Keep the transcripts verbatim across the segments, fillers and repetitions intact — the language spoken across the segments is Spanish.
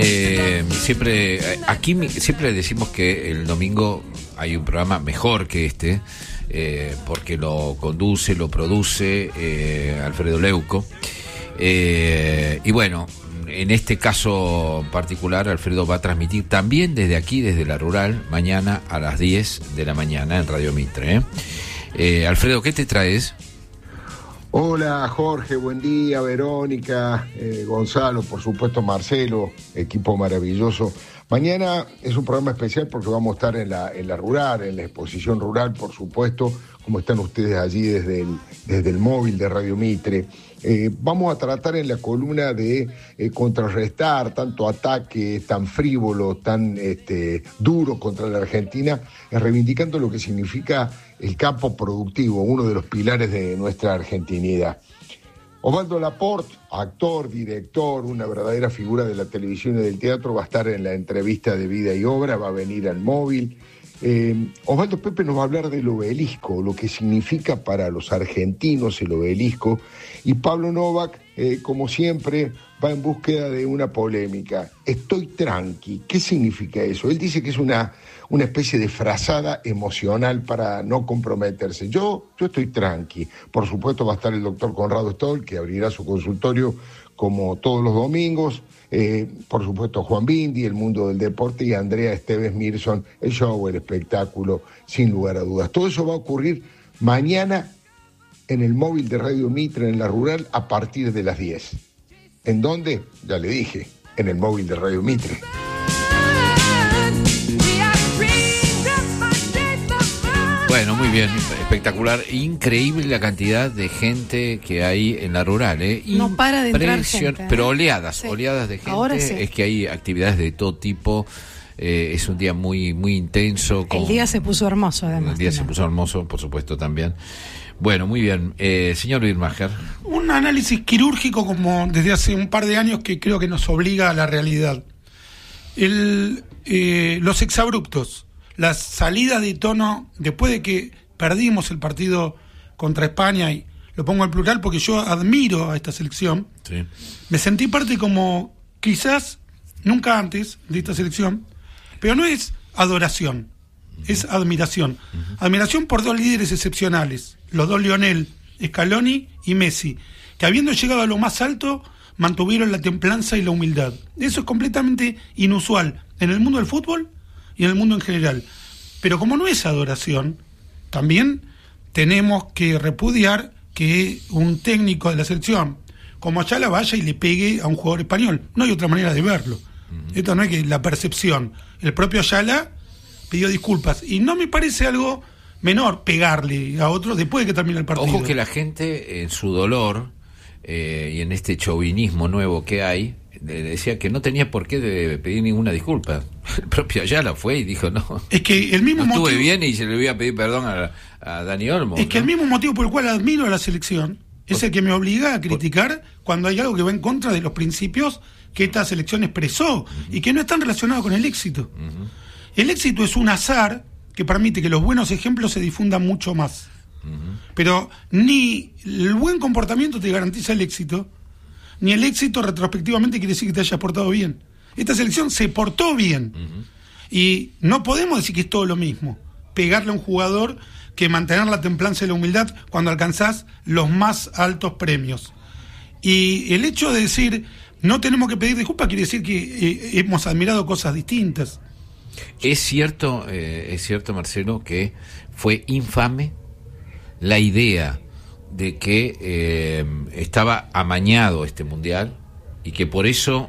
Eh, siempre aquí siempre decimos que el domingo hay un programa mejor que este, eh, porque lo conduce, lo produce eh, Alfredo Leuco. Eh, y bueno, en este caso particular, Alfredo va a transmitir también desde aquí, desde la Rural, mañana a las diez de la mañana en Radio Mitre. ¿eh? Eh, Alfredo, ¿qué te traes? Hola Jorge, buen día, Verónica, eh, Gonzalo, por supuesto Marcelo, equipo maravilloso. Mañana es un programa especial porque vamos a estar en la, en la rural, en la exposición rural, por supuesto, como están ustedes allí desde el, desde el móvil de Radio Mitre. Eh, vamos a tratar en la columna de eh, contrarrestar tanto ataques tan frívolos, tan este, duros contra la Argentina, eh, reivindicando lo que significa el campo productivo, uno de los pilares de nuestra argentinidad. Osvaldo Laporte, actor, director, una verdadera figura de la televisión y del teatro, va a estar en la entrevista de Vida y Obra, va a venir al móvil. Eh, Osvaldo Pepe nos va a hablar del obelisco, lo que significa para los argentinos el obelisco, y Pablo Novak, eh, como siempre, va en búsqueda de una polémica. Estoy tranqui, ¿qué significa eso? Él dice que es una, una especie de frazada emocional para no comprometerse. Yo, yo estoy tranqui. Por supuesto va a estar el doctor Conrado Stoll, que abrirá su consultorio como todos los domingos. Eh, por supuesto Juan Bindi, el mundo del deporte, y Andrea Esteves Mirson, el show, el espectáculo, sin lugar a dudas. Todo eso va a ocurrir mañana en el móvil de Radio Mitre en la Rural a partir de las diez. ¿En dónde? Ya le dije, en el móvil de Radio Mitre. Bueno, muy bien, espectacular, increíble la cantidad de gente que hay en la Rural, ¿eh? No para de entrar gente, ¿eh? Pero oleadas, sí. oleadas de gente. Ahora sí. Es que hay actividades de todo tipo. Eh, es un día muy muy intenso. Con, el día se puso hermoso, además. El día también. se puso hermoso, por supuesto, también. Bueno, muy bien. Eh, señor Birmacher. Un análisis quirúrgico como desde hace un par de años que creo que nos obliga a la realidad. El, eh, los exabruptos, la salida de tono después de que perdimos el partido contra España, y lo pongo en plural porque yo admiro a esta selección. Sí. Me sentí parte como quizás nunca antes de esta selección, pero no es adoración, uh-huh. es admiración. Uh-huh. Admiración por dos líderes excepcionales, los dos Lionel, Scaloni y Messi, que habiendo llegado a lo más alto, mantuvieron la templanza y la humildad. Eso es completamente inusual en el mundo del fútbol y en el mundo en general. Pero como no es adoración, también tenemos que repudiar que un técnico de la selección como Ayala vaya y le pegue a un jugador español. No hay otra manera de verlo. Uh-huh. Esto no es que la percepción. El propio Ayala pidió disculpas. Y no me parece algo menor pegarle a otros después de que termine el partido. Ojo que la gente en su dolor eh, y en este chauvinismo nuevo que hay, le decía que no tenía por qué de pedir ninguna disculpa. El propio Ayala fue y dijo no. Es que el mismo no motivo, estuve bien y se le voy a pedir perdón a, a Dani Olmo. Es ¿no? que el mismo motivo por el cual admiro a la selección es por, el que me obliga a criticar por, cuando hay algo que va en contra de los principios que esta selección expresó uh-huh. y que no están relacionados con el éxito. Uh-huh. El éxito es un azar que permite que los buenos ejemplos se difundan mucho más. Uh-huh. Pero ni el buen comportamiento te garantiza el éxito, ni el éxito retrospectivamente quiere decir que te hayas portado bien. Esta selección se portó bien. Uh-huh. Y no podemos decir que es todo lo mismo pegarle a un jugador que mantener la templanza y la humildad cuando alcanzás los más altos premios. Y el hecho de decir no tenemos que pedir disculpas quiere decir que eh, hemos admirado cosas distintas. Es cierto, eh, es cierto, Marcelo, que fue infame la idea de que eh, estaba amañado este mundial y que por eso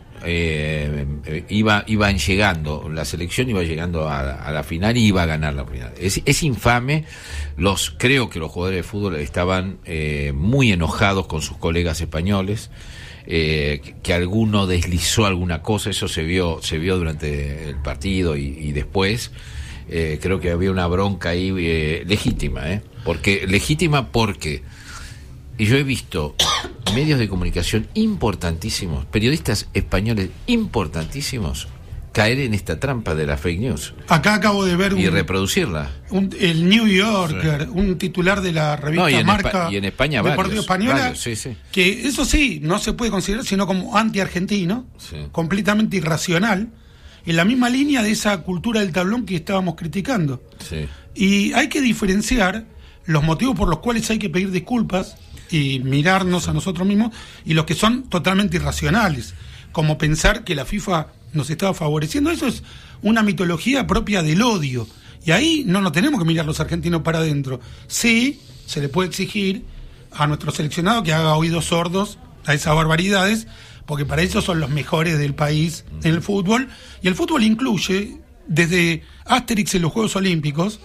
eh, iba iban llegando, la selección iba llegando a, a la final y iba a ganar la final. Es, es infame. Los creo que los jugadores de fútbol estaban eh, muy enojados con sus colegas españoles. Eh, que, que alguno deslizó alguna cosa, eso se vio se vio durante el partido y, y después eh, creo que había una bronca ahí eh, legítima, ¿eh? porque legítima porque y yo he visto medios de comunicación importantísimos, periodistas españoles importantísimos caer en esta trampa de la fake news. Acá acabo de ver un, y reproducirla. Un, el New Yorker, sí. un titular de la revista no, y Marca Espa- y en España Deportiva Española, varios, sí, sí. que eso sí, no se puede considerar sino como anti-argentino, sí. completamente irracional, en la misma línea de esa cultura del tablón que estábamos criticando. Sí. Y hay que diferenciar los motivos por los cuales hay que pedir disculpas y mirarnos sí. a nosotros mismos y los que son totalmente irracionales, como pensar que la FIFA nos estaba favoreciendo. Eso es una mitología propia del odio, y ahí no nos tenemos que mirar los argentinos para adentro. Sí, se le puede exigir a nuestro seleccionado que haga oídos sordos a esas barbaridades, porque para eso son los mejores del país en el fútbol, y el fútbol incluye, desde Asterix en los Juegos Olímpicos,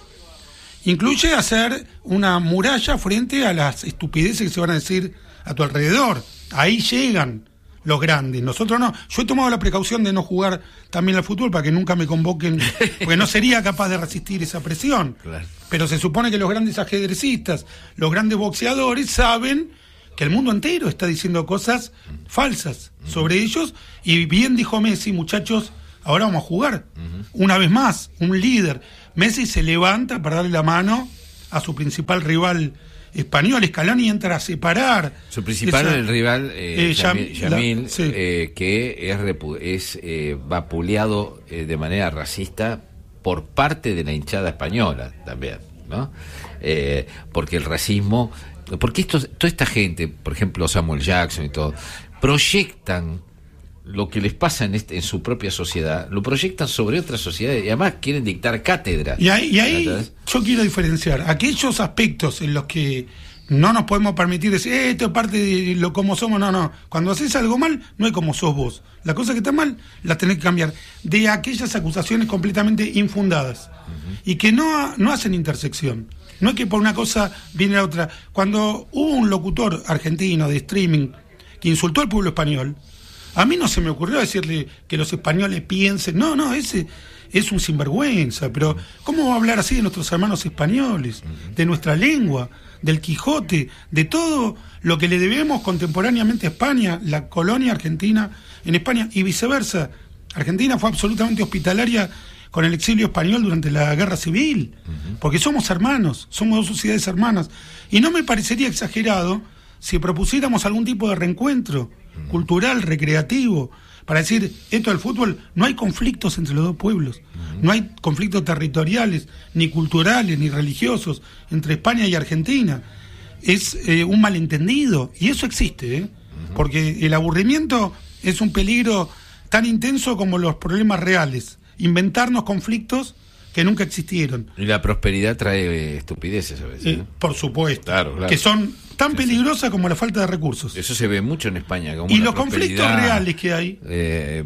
incluye hacer una muralla frente a las estupideces que se van a decir a tu alrededor. Ahí llegan los grandes, nosotros no. Yo he tomado la precaución de no jugar también al fútbol para que nunca me convoquen, porque no sería capaz de resistir esa presión. Claro. Pero se supone que los grandes ajedrecistas, los grandes boxeadores saben que el mundo entero está diciendo cosas falsas uh-huh. sobre ellos, y bien dijo Messi, muchachos, ahora vamos a jugar. Uh-huh. Una vez más, un líder. Messi se levanta para darle la mano a su principal rival español. Scaloni entra a separar. Su principal esa, el rival, eh, eh, Yamil, Yamil la, sí. eh, que es, repu- es eh, vapuleado eh, de manera racista por parte de la hinchada española también, ¿no? Eh, porque el racismo, porque esto, toda esta gente, por ejemplo Samuel Jackson y todo, proyectan lo que les pasa en, este, en su propia sociedad, lo proyectan sobre otras sociedades y además quieren dictar cátedra. Y ahí, y ahí yo quiero diferenciar aquellos aspectos en los que no nos podemos permitir decir, eh, esto es parte de lo como somos. No, no. Cuando haces algo mal, no es como sos vos. La cosa que está mal, la tenés que cambiar. De aquellas acusaciones completamente infundadas uh-huh. y que no, no hacen intersección. No es que por una cosa viene la otra. Cuando hubo un locutor argentino de streaming que insultó al pueblo español, a mí no se me ocurrió decirle que los españoles piensen, no, no, ese es un sinvergüenza, pero ¿cómo va a hablar así de nuestros hermanos españoles, de nuestra lengua, del Quijote, de todo lo que le debemos contemporáneamente a España, la colonia argentina en España y viceversa? Argentina fue absolutamente hospitalaria con el exilio español durante la Guerra Civil, porque somos hermanos, somos dos sociedades hermanas, y no me parecería exagerado si propusiéramos algún tipo de reencuentro cultural, recreativo, para decir, esto del fútbol, no hay conflictos entre los dos pueblos, uh-huh. no hay conflictos territoriales, ni culturales, ni religiosos, entre España y Argentina. Es eh, un malentendido, y eso existe, ¿eh? uh-huh. porque el aburrimiento es un peligro tan intenso como los problemas reales, inventarnos conflictos que nunca existieron. Y la prosperidad trae estupideces a veces, eh, ¿no? Por supuesto, claro, claro. que son tan sí, peligrosas sí. como la falta de recursos. Eso se ve mucho en España. Como y los conflictos reales que hay. Eh,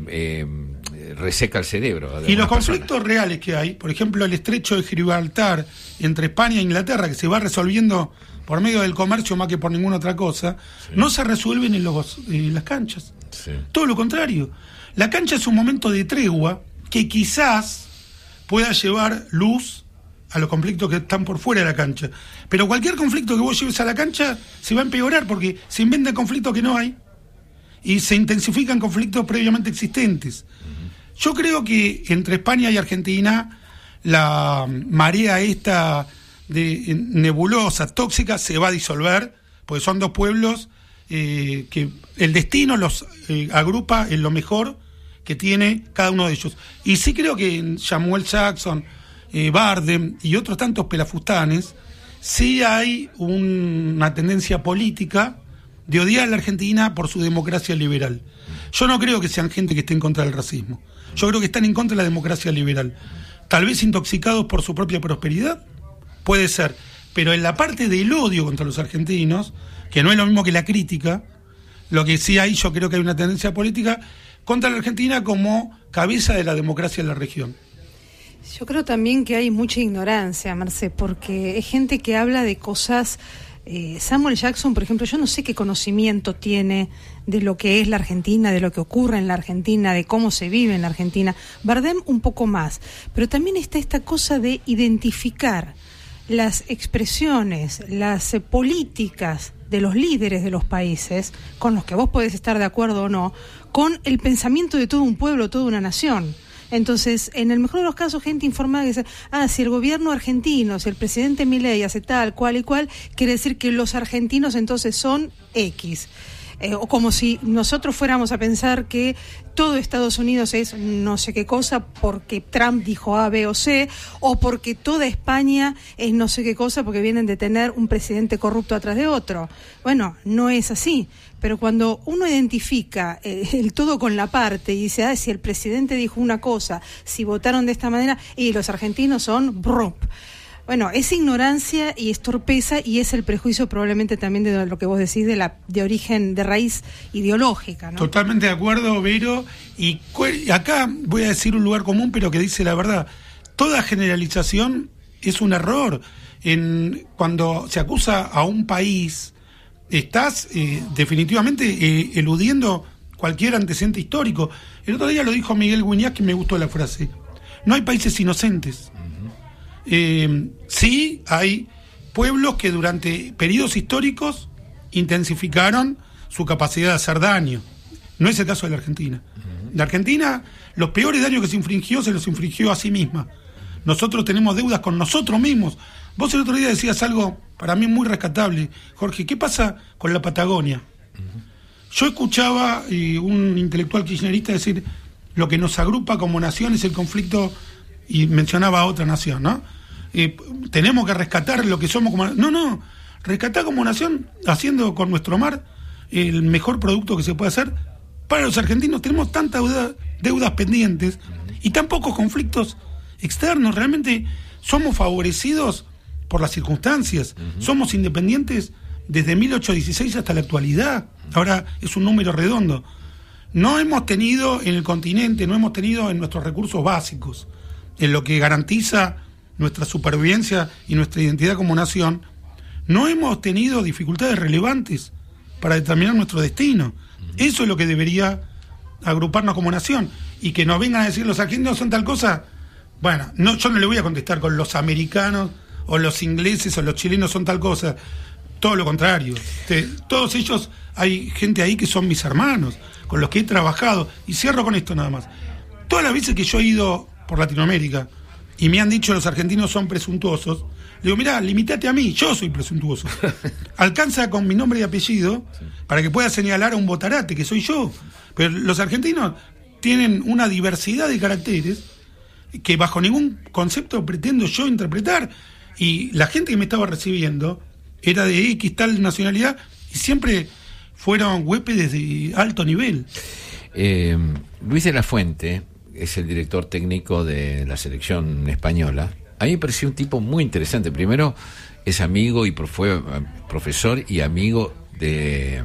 eh, reseca el cerebro. Y los conflictos personas. reales que hay, por ejemplo, el estrecho de Gibraltar entre España e Inglaterra, que se va resolviendo por medio del comercio más que por ninguna otra cosa, sí. no se resuelven en, los, en las canchas. Sí. Todo lo contrario. La cancha es un momento de tregua que quizás pueda llevar luz a los conflictos que están por fuera de la cancha. Pero cualquier conflicto que vos lleves a la cancha se va a empeorar porque se inventan conflictos que no hay y se intensifican conflictos previamente existentes. Uh-huh. Yo creo que entre España y Argentina la marea esta de nebulosa, tóxica, se va a disolver, porque son dos pueblos eh, que el destino los eh, agrupa en lo mejor que tiene cada uno de ellos. Y sí creo que en Samuel Jackson, eh, Bardem y otros tantos pelafustanes, sí hay un, una tendencia política de odiar a la Argentina por su democracia liberal. Yo no creo que sean gente que esté en contra del racismo. Yo creo que están en contra de la democracia liberal. Tal vez intoxicados por su propia prosperidad, puede ser. Pero en la parte del odio contra los argentinos, que no es lo mismo que la crítica, lo que sí hay, yo creo que hay una tendencia política contra la Argentina como cabeza de la democracia en la región. Yo creo también que hay mucha ignorancia, Marce, porque es gente que habla de cosas. eh, Samuel Jackson, por ejemplo, yo no sé qué conocimiento tiene de lo que es la Argentina, de lo que ocurre en la Argentina, de cómo se vive en la Argentina. Bardem un poco más, pero también está esta cosa de identificar las expresiones, las eh, políticas de los líderes de los países, con los que vos podés estar de acuerdo o no, con el pensamiento de todo un pueblo, toda una nación. Entonces, en el mejor de los casos, gente informada que dice, ah, si el gobierno argentino, si el presidente Milei hace tal, cual y cual, quiere decir que los argentinos entonces son X. Eh, o como si nosotros fuéramos a pensar que todo Estados Unidos es no sé qué cosa porque Trump dijo A, B o C, o porque toda España es no sé qué cosa porque vienen de tener un presidente corrupto atrás de otro. Bueno, no es así. Pero cuando uno identifica eh, el todo con la parte y dice, ah, si el presidente dijo una cosa, si votaron de esta manera, y los argentinos son brump. Bueno, es ignorancia y es torpeza y es el prejuicio probablemente también de lo que vos decís de la de origen, de raíz ideológica, ¿no? Totalmente de acuerdo, Vero. Y cu- acá voy a decir un lugar común, pero que dice la verdad. Toda generalización es un error. En, cuando se acusa a un país, estás eh, definitivamente eh, eludiendo cualquier antecedente histórico. El otro día lo dijo Miguel Guiñac, que me gustó la frase. No hay países inocentes. Eh, sí, hay pueblos que durante periodos históricos intensificaron su capacidad de hacer daño. No es el caso de la Argentina. La Argentina, los peores daños que se infringió, se los infringió a sí misma. Nosotros tenemos deudas con nosotros mismos. Vos el otro día decías algo para mí muy rescatable, Jorge. ¿Qué pasa con la Patagonia? Yo escuchaba eh, un intelectual kirchnerista decir lo que nos agrupa como nación es el conflicto, y mencionaba a otra nación, ¿no? Eh, tenemos que rescatar lo que somos como... No, no, rescatar como nación haciendo con nuestro mar el mejor producto que se puede hacer para los argentinos. Tenemos tantas deuda, deudas pendientes y tan pocos conflictos externos. Realmente somos favorecidos por las circunstancias. Uh-huh. Somos independientes desde mil ochocientos dieciséis hasta la actualidad. Ahora es un número redondo. No hemos tenido en el continente, no hemos tenido en nuestros recursos básicos, en lo que garantiza nuestra supervivencia y nuestra identidad como nación, no hemos tenido dificultades relevantes para determinar nuestro destino. Eso es lo que debería agruparnos como nación. Y que nos vengan a decir los argentinos son tal cosa, bueno, no, yo no le voy a contestar con los americanos o los ingleses o los chilenos son tal cosa. Todo lo contrario. Te, todos ellos, hay gente ahí que son mis hermanos, con los que he trabajado. Y cierro con esto nada más. Todas las veces que yo he ido por Latinoamérica y me han dicho los argentinos son presuntuosos, le digo, mirá, limitate a mí, yo soy presuntuoso. Alcanza con mi nombre y apellido para que pueda señalar a un botarate, que soy yo. Pero los argentinos tienen una diversidad de caracteres que bajo ningún concepto pretendo yo interpretar. Y la gente que me estaba recibiendo era de X tal nacionalidad y siempre fueron huéspedes de alto nivel. Eh, Luis de la Fuente es el director técnico de la selección española. A mí me pareció un tipo muy interesante. Primero, es amigo y fue profesor y amigo de,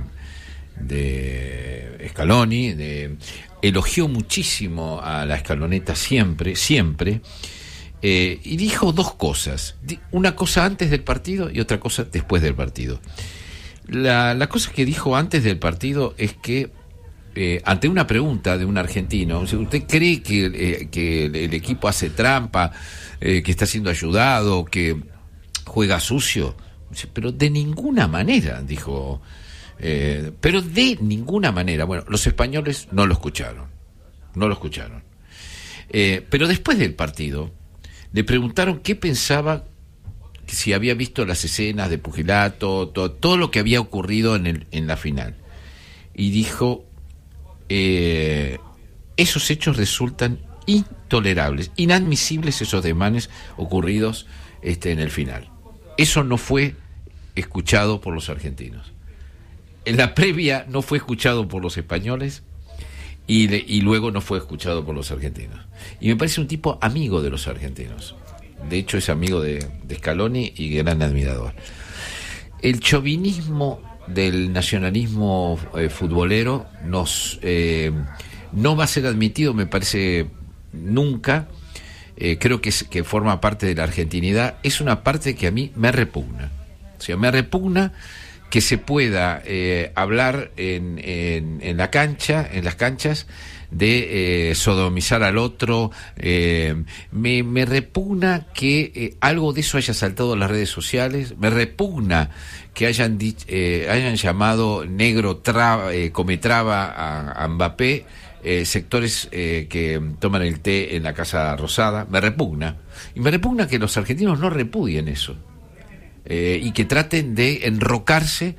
de Scaloni. De, elogió muchísimo a la Scaloneta siempre, siempre. Eh, y dijo dos cosas. Una cosa antes del partido y otra cosa después del partido. La, la cosa que dijo antes del partido es que Eh, ante una pregunta de un argentino, ¿usted cree que, eh, que el, el equipo hace trampa, eh, que está siendo ayudado, que juega sucio? Pero de ninguna manera, dijo, eh, pero de ninguna manera. Bueno, los españoles no lo escucharon, no lo escucharon. Eh, pero después del partido, le preguntaron qué pensaba, que si había visto las escenas de pugilato, todo, todo lo que había ocurrido en, el, en la final. Y dijo... Eh, esos hechos resultan intolerables, inadmisibles esos desmanes ocurridos este, en el final. Eso no fue escuchado por los argentinos. En la previa no fue escuchado por los españoles y, le, y luego no fue escuchado por los argentinos. Y me parece un tipo amigo de los argentinos. De hecho es amigo de, de Scaloni y gran admirador. El chauvinismo del nacionalismo eh, futbolero nos eh, no va a ser admitido, me parece, nunca. Eh, creo que, es, que forma parte de la argentinidad. Es una parte que a mí me repugna. O sea, me repugna que se pueda eh, hablar en, en, en la cancha, en las canchas, de eh, sodomizar al otro. Eh, me, me repugna que eh, algo de eso haya saltado en las redes sociales. Me repugna que hayan dich, eh, hayan llamado negro traba, eh, come traba a, a Mbappé eh, sectores eh, que toman el té en la Casa Rosada, me repugna. Y me repugna que los argentinos no repudien eso. Eh, y que traten de enrocarse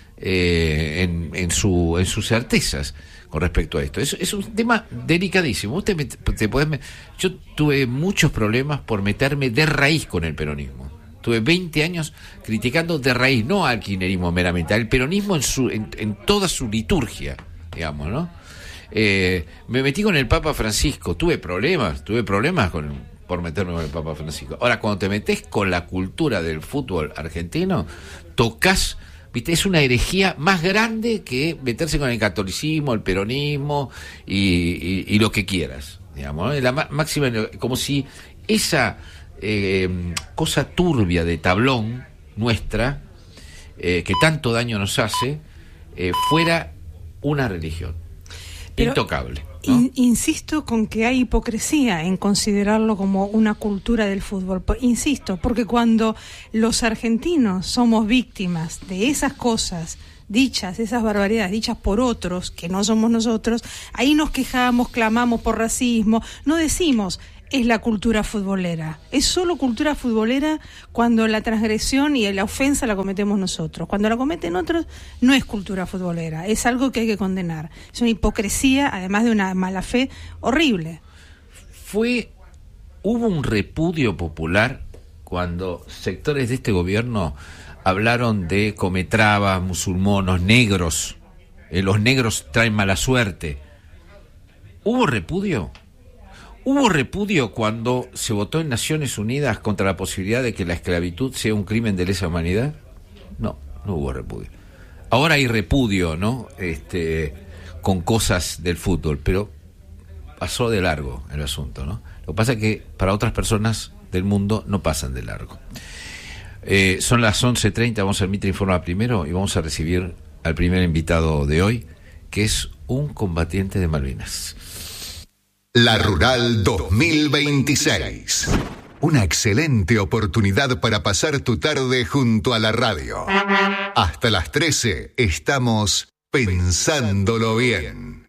eh, en, en, su, en sus certezas con respecto a esto. Es, es un tema delicadísimo. Usted me, te podés, me, yo tuve muchos problemas por meterme de raíz con el peronismo. Tuve veinte años criticando de raíz, no al kirchnerismo meramente, al peronismo en, su, en, en toda su liturgia, digamos, ¿no? Eh, me metí con el Papa Francisco, tuve problemas, tuve problemas con, por meterme con el Papa Francisco. Ahora, cuando te metes con la cultura del fútbol argentino, tocas... ¿Viste? Es una herejía más grande que meterse con el catolicismo, el peronismo y, y, y lo que quieras, digamos, ¿no? La má- máxima, como si esa eh, cosa turbia de tablón nuestra, eh, que tanto daño nos hace, eh, fuera una religión. Pero, intocable, ¿no? In, insisto con que hay hipocresía en considerarlo como una cultura del fútbol. Insisto, porque cuando los argentinos somos víctimas de esas cosas dichas, esas barbaridades dichas por otros, que no somos nosotros, ahí nos quejamos, clamamos por racismo, no decimos... es la cultura futbolera. Es solo cultura futbolera cuando la transgresión y la ofensa la cometemos nosotros. Cuando la cometen otros, no es cultura futbolera. Es algo que hay que condenar. Es una hipocresía, además de una mala fe horrible. Fue, hubo un repudio popular cuando sectores de este gobierno hablaron de cometrabas, musulmanos, negros. Eh, los negros traen mala suerte. ¿Hubo repudio? ¿Hubo repudio cuando se votó en Naciones Unidas contra la posibilidad de que la esclavitud sea un crimen de lesa humanidad? No, no hubo repudio. Ahora hay repudio, ¿no? Este, con cosas del fútbol, pero pasó de largo el asunto, ¿no? Lo que pasa es que para otras personas del mundo no pasan de largo. Eh, son las once treinta, vamos a Mitre Informa primero y vamos a recibir al primer invitado de hoy, que es un combatiente de Malvinas. La Rural dos mil veintiséis. Una excelente oportunidad para pasar tu tarde junto a la radio. Hasta las trece estamos pensándolo bien.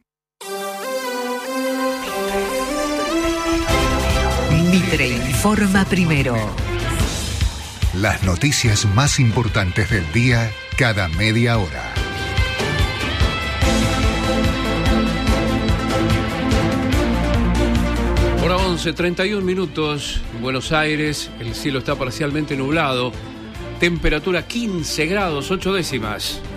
Mitre Informa primero. Las noticias más importantes del día cada media hora. Hora once, treinta y un minutos, en Buenos Aires, el cielo está parcialmente nublado, temperatura quince grados, ocho décimas.